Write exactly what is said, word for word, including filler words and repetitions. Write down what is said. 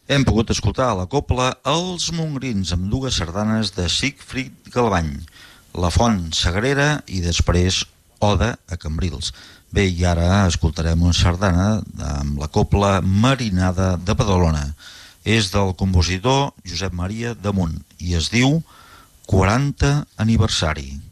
Hem pogut escoltar a la copla Els Mongrins amb dues sardanes de Sigfrid Galvany, La Font Sagrera i després Oda a Cambrils. Bé, i ara escoltarem una sardana amb la copla Marinada de Badalona. És del compositor Josep Maria Damunt i es diu quaranta aniversari.